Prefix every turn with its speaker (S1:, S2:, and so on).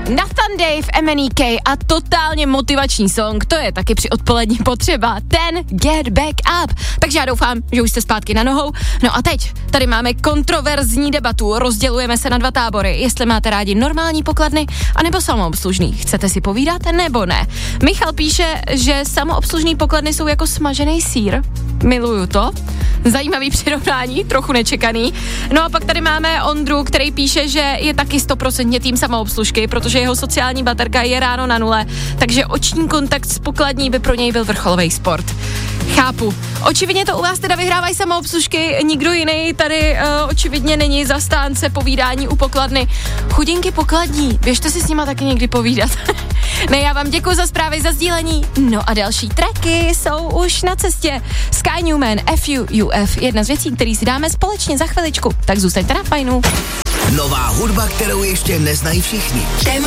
S1: Nathan Dave, MNEK a totálně motivační song, to je taky při odpolední potřeba, ten Get Back Up. Takže já doufám, že už jste zpátky na nohou. No a teď tady máme kontroverzní debatu, rozdělujeme se na dva tábory, jestli máte rádi normální pokladny, anebo samoobslužný. Chcete si povídat, nebo ne? Michal píše, že samoobslužný pokladny jsou jako smažený sýr. Miluju to. Zajímavý přirovnání, trochu nečekaný. No a pak tady máme Ondru, který píše, že je taky 100% tým samoobslužky, protože jeho sociální baterka je ráno na nule, takže oční kontakt s pokladní by pro něj byl vrcholový sport. Chápu. Očividně to u vás teda vyhrávají samoobslužky, nikdo jiný tady očividně není zastánce povídání u pokladny. Chudinky pokladní, běžte si s nima taky někdy povídat. Ne, já vám děkuji za zprávy, za sdílení. No a další tracky jsou už na cestě. Sky Newman, FUUF, jedna z věcí, který si dáme společně za chviličku. Tak zůstaňte na fajnu.
S2: Nová hudba, kterou ještě neznají všichni.
S3: Téma